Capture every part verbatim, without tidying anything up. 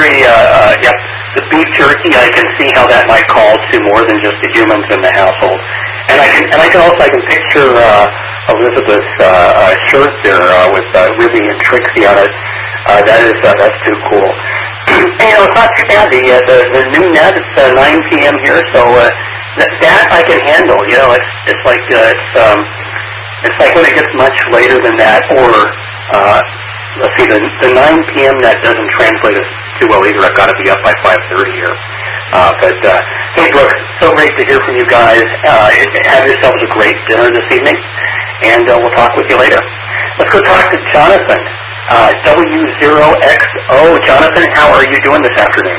very, uh, uh, yep, the beef jerky, I can see how that might call to more than just the humans in the household. And I can, and I can also, I can picture, uh, Elizabeth's, uh, uh, shirt there, uh, with, uh, Ruby and Trixie on it. Uh, that is, uh, that's too cool. And, you know, it's not too bad. The, uh, the, the new net, it's, uh, nine p.m. here, so, uh, that, that I can handle. You know, it's, it's like, uh, it's, um, it's like when it gets much later than that, or, uh, let's see, the, the nine p.m. that doesn't translate as too well either. I've got to be up by five thirty here. Uh, but, uh, hey, Brooks, so great to hear from you guys. Uh, have yourselves a great dinner this evening, and uh, we'll talk with you later. Let's go talk to Jonathan, uh, W zero X O. Jonathan, how are you doing this afternoon?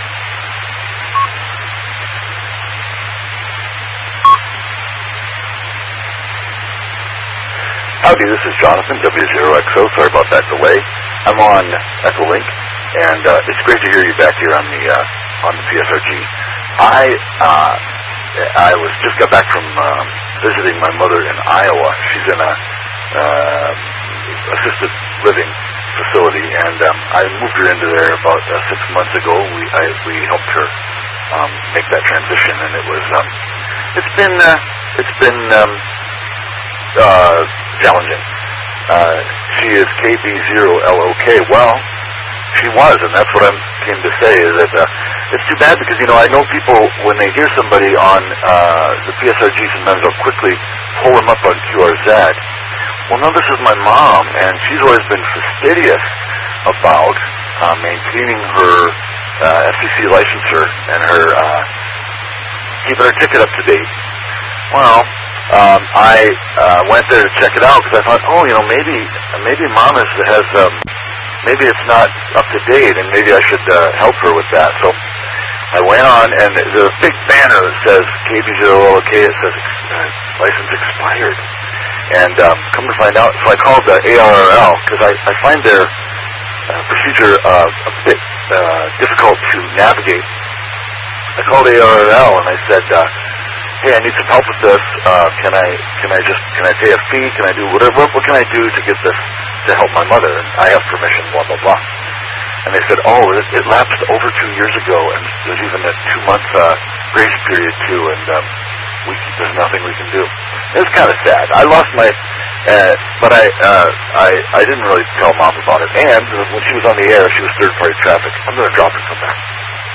Howdy, this is Jonathan, W zero X O. Sorry about that delay. I'm on Echolink, and uh, it's great to hear you back here on the uh, on the P S R G. I uh, I was just got back from um, visiting my mother in Iowa. She's in a uh, assisted living facility, and um, I moved her into there about uh, six months ago. We I, we helped her um, make that transition, and it was um, it's been uh, it's been um, uh, challenging. Uh, she is K B zero L O K. Well, she was, and that's what I came to say, is that uh, it's too bad because, you know, I know people, when they hear somebody on uh, the P S R G, sometimes they'll quickly pull them up on Q R Z. Well, no, this is my mom, and she's always been fastidious about uh, maintaining her uh, F C C licensure and her uh, keeping her ticket up to date. Well, um, I uh, went there to check it out because I thought, oh, you know, maybe maybe mom has, has um, maybe it's not up to date, and maybe I should uh, help her with that. So I went on, and there's a big banner that says K B zero L O K. It says uh, license expired. And um, come to find out, so I called the A R R L because I, I find their uh, procedure uh, a bit uh, difficult to navigate. I called A R R L and I said, uh, "Hey, I need some help with this. Uh, can I can I just can I pay a fee? Can I do whatever? What, what can I do to get this to help my mother? And I have permission. Blah blah blah." And they said, "Oh, it, it lapsed over two years ago, and there's even a two month uh, grace period too, and um, we, there's nothing we can do." It was kind of sad. I lost my, uh, but I, uh, I, I didn't really tell mom about it. And when she was on the air, she was third party traffic. I'm going to drop and come back.